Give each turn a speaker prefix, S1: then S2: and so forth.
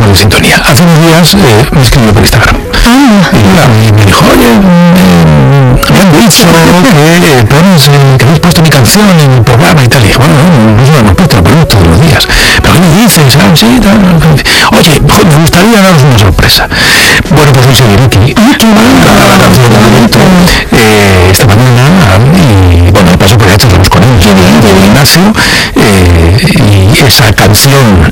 S1: de sintonía. Hace unos días me escribió por Instagram. Y me dijo, oye, me han dicho que habéis puesto mi canción en el programa y tal. Y dije, bueno, no se lo hemos puesto, lo ponemos todos los días. ¿Pero qué me dices? Sí, tal. Oye, me gustaría daros una sorpresa. Bueno, pues hoy seguiré aquí. La canción de momento esta mañana, y bueno, de paso por ya charlamos con él, de Ignacio, y esa canción